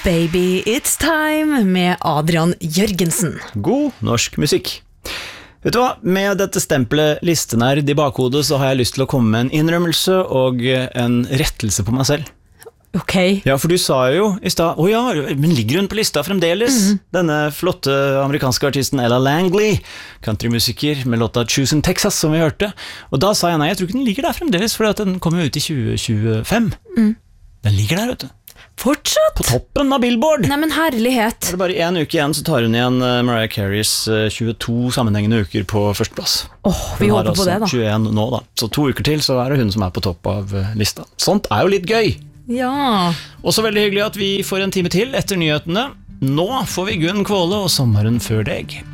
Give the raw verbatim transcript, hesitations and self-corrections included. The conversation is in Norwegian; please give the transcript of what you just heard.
Baby, it's time med Adrian Jørgensen. God norsk musikk. Vet du hva, med dette stempelet listenerd i bakhodet så har jeg lyst til å komme med en innrømmelse og en rettelse på meg selv. Ok. Ja, for du sa jo i sted, å ja, men ligger hun på lista fremdeles? Mm. Denne flotte amerikanske artisten Ella Langley, countrymusiker med låta Choosing Texas som vi hørte. Og da sa jeg nei, jeg tror ikke den ligger der fremdeles, for den kommer ut i tjue tjuefem. Mm. Den ligger der, vet du. Fortsatt? På toppen av Billboard. Nei, men herlighet. Det er bare en uke igjen, så tar hun igjen Mariah Careys tjueto sammenhengende uker på førsteplass. Åh, oh, vi håper på det da. Hun har altså tjueen nå da, så to uker til så er det hun som er på topp av lista. Sånt er jo litt gøy. Ja. Også veldig hyggelig at vi får en time til etter nyhetene. Nå får vi Gunn Kvåle og Sommeren før deg.